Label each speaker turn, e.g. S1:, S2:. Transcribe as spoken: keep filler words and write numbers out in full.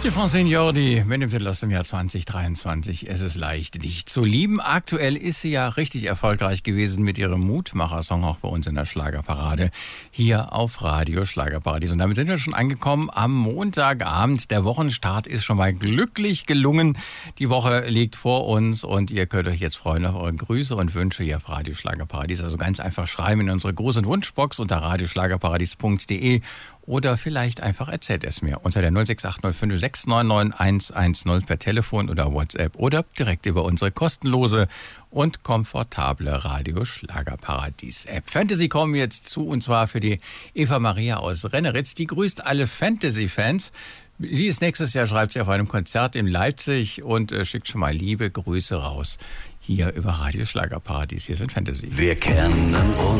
S1: Die Francine Jordi mit dem Titel aus dem Jahr zwanzig dreiundzwanzig. Es ist leicht, dich zu lieben. Aktuell ist sie ja richtig erfolgreich gewesen mit ihrem Mutmacher-Song, auch bei uns in der Schlagerparade, hier auf Radio Schlagerparadies. Und damit sind wir schon angekommen am Montagabend. Der Wochenstart ist schon mal glücklich gelungen. Die Woche liegt vor uns und ihr könnt euch jetzt freuen auf eure Grüße und Wünsche hier auf Radio Schlagerparadies. Also ganz einfach schreiben in unsere Gruß- und Wunschbox unter radioschlagerparadies punkt de. Oder vielleicht einfach erzählt es mir unter der null sechs acht null fünf sechs neun neun eins eins null per Telefon oder WhatsApp oder direkt über unsere kostenlose und komfortable Radio Schlagerparadies App. Fantasy kommen jetzt zu, und zwar für die Eva Maria aus Renneritz. Die grüßt alle Fantasy-Fans. Sie ist nächstes Jahr, schreibt sie, auf einem Konzert in Leipzig und äh, schickt schon mal liebe Grüße raus. Hier über Radio Schlagerparadies. Hier sind Fantasy.
S2: Wir kennen uns